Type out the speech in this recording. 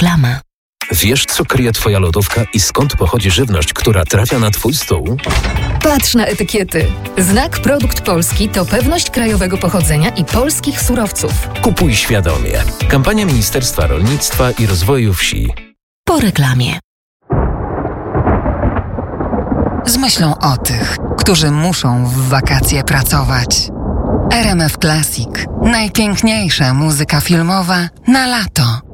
Reklama. Wiesz, co kryje Twoja lodówka i skąd pochodzi żywność, która trafia na Twój stół? Patrz na etykiety. Znak Produkt Polski to pewność krajowego pochodzenia i polskich surowców. Kupuj świadomie. Kampania Ministerstwa Rolnictwa i Rozwoju Wsi. Po reklamie. Z myślą o tych, którzy muszą w wakacje pracować. RMF Classic. Najpiękniejsza muzyka filmowa na lato.